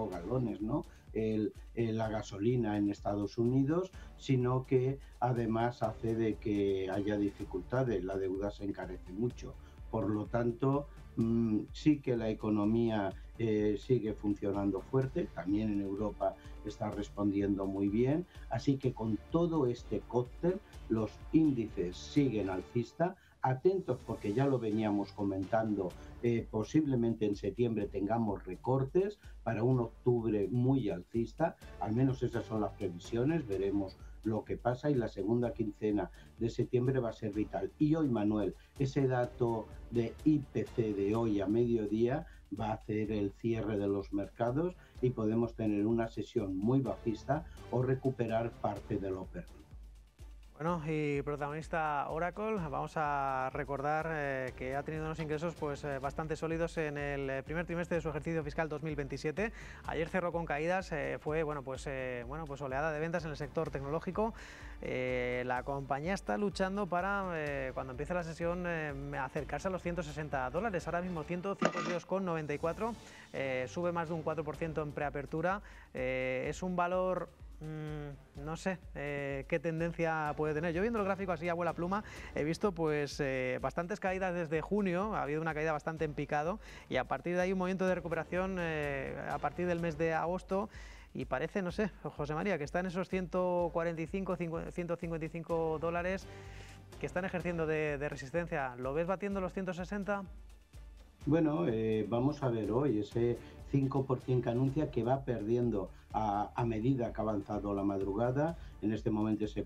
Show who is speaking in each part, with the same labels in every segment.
Speaker 1: solo galones, ¿no? La gasolina en Estados Unidos, sino que además hace de que haya dificultades, la deuda se encarece mucho. Por lo tanto, sí que la economía sigue funcionando fuerte, también en Europa está respondiendo muy bien, así que con todo este cóctel los índices siguen alcista. Atentos porque ya lo veníamos comentando, posiblemente en septiembre tengamos recortes para un octubre muy alcista, al menos esas son las previsiones, veremos lo que pasa, y la segunda quincena de septiembre va a ser vital. Y hoy, Manuel, ese dato de IPC de hoy a mediodía va a hacer el cierre de los mercados y podemos tener una sesión muy bajista o recuperar parte de lo perdido.
Speaker 2: Bueno, y protagonista Oracle, vamos a recordar que ha tenido unos ingresos bastante sólidos en el primer trimestre de su ejercicio fiscal 2027. Ayer cerró con caídas, fue oleada de ventas en el sector tecnológico. La compañía está luchando para, cuando empiece la sesión, acercarse a los $160. Ahora mismo 152,94, sube más de un 4% en preapertura. Es un valor... no sé qué tendencia puede tener. Yo viendo el gráfico así a vuela pluma he visto bastantes caídas desde junio, ha habido una caída bastante en picado y a partir de ahí un movimiento de recuperación a partir del mes de agosto y parece, no sé, José María, que está en esos 145, 155 dólares que están ejerciendo de resistencia. ¿Lo ves batiendo los 160?
Speaker 1: Bueno, vamos a ver hoy ese 5% que anuncia que va perdiendo a medida que ha avanzado la madrugada. En este momento ese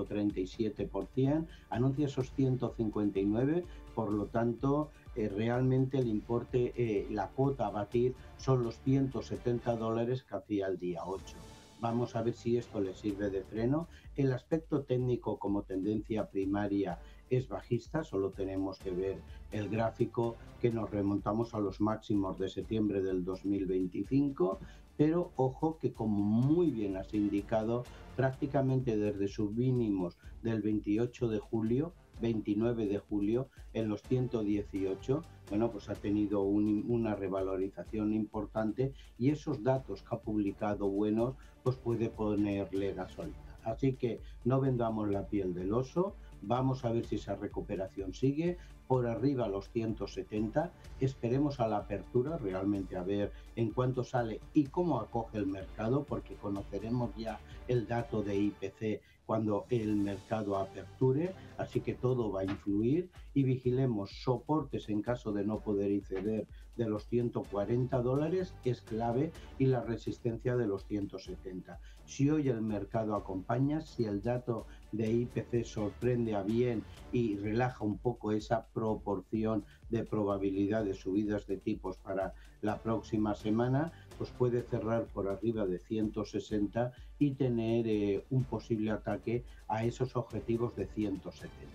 Speaker 1: 4,37%, anuncia esos 159, por lo tanto realmente el importe, la cuota a batir son los 170 dólares que hacía el día 8. Vamos a ver si esto le sirve de freno. El aspecto técnico como tendencia primaria es bajista, solo tenemos que ver el gráfico que nos remontamos a los máximos de septiembre del 2025, pero ojo que como muy bien has indicado, prácticamente desde sus mínimos del 28 de julio, 29 de julio, en los 118, bueno, pues ha tenido una revalorización importante y esos datos que ha publicado buenos, pues puede ponerle gasolina. Así que no vendamos la piel del oso, vamos a ver si esa recuperación sigue por arriba a los 170, esperemos a la apertura realmente a ver en cuánto sale y cómo acoge el mercado, porque conoceremos ya el dato de IPC cuando el mercado aperture, así que todo va a influir y vigilemos soportes en caso de no poder exceder de los 140 dólares, es clave, y la resistencia de los 170. Si hoy el mercado acompaña, si el dato de IPC sorprende a bien y relaja un poco esa proporción de probabilidad de subidas de tipos para la próxima semana, pues puede cerrar por arriba de 160 y tener un posible ataque a esos objetivos de 170.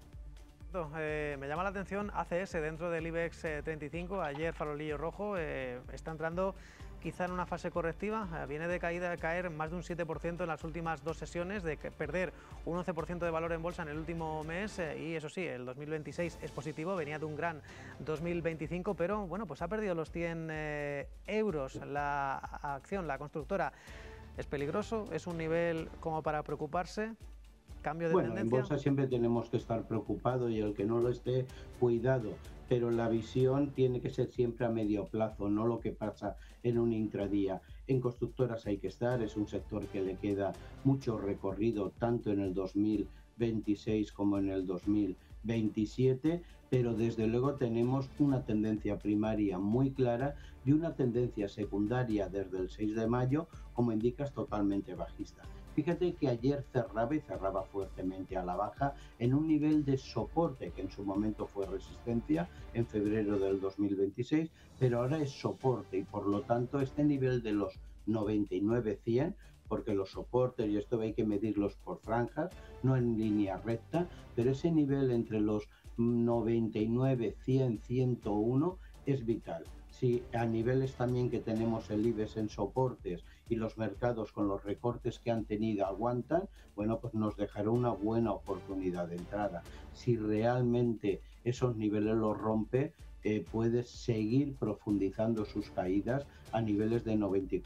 Speaker 2: Me llama la atención ACS dentro del IBEX 35, ayer farolillo rojo, está entrando quizá en una fase correctiva, viene de caer más de un 7% en las últimas dos sesiones, de perder un 11% de valor en bolsa en el último mes y eso sí, el 2026 es positivo, venía de un gran 2025, pero bueno, pues ha perdido los 100 euros la acción, la constructora. ¿Es peligroso? ¿Es un nivel como para preocuparse? ¿Cambio de tendencia?
Speaker 1: En bolsa siempre tenemos que estar preocupados y el que no lo esté, cuidado, pero la visión tiene que ser siempre a medio plazo, no lo que pasa en un intradía. En constructoras hay que estar, es un sector que le queda mucho recorrido tanto en el 2026 como en el 2027, pero desde luego tenemos una tendencia primaria muy clara y una tendencia secundaria desde el 6 de mayo, como indicas, totalmente bajista. Fíjate que ayer cerraba fuertemente a la baja en un nivel de soporte que en su momento fue resistencia en febrero del 2026, pero ahora es soporte y por lo tanto este nivel de los 99-100, porque los soportes y esto hay que medirlos por franjas, no en línea recta, pero ese nivel entre los 99, 100, 101 es vital. Si a niveles también que tenemos el IBEX en soportes y los mercados con los recortes que han tenido aguantan, bueno, pues nos dejará una buena oportunidad de entrada. Si realmente esos niveles los rompe, puede seguir profundizando sus caídas a niveles de 94.